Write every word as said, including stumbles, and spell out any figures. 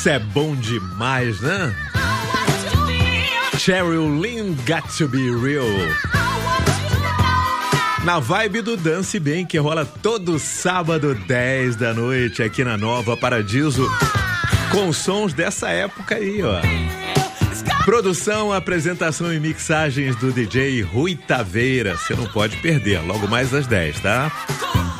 Isso é bom demais, né? Cheryl Lynn, Got to Be Real. Na vibe do Dance Bem, que rola todo sábado, dez da noite, aqui na Nova Paradiso, com sons dessa época aí, ó. Produção, apresentação e mixagens do D J Rui Taveira. Você não pode perder, logo mais às dez, tá?